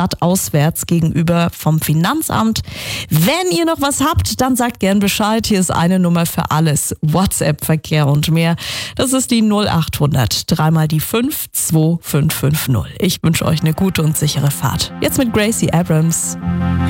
stadtauswärts gegenüber vom Finanzamt. Wenn ihr noch was habt, dann sagt gern Bescheid. Hier ist eine Nummer für alles. WhatsApp-Verkehr und mehr. Das ist die 0800 3 die 5 2550. Ich wünsche euch eine gute und sichere Fahrt. Jetzt mit Gracie Abrams.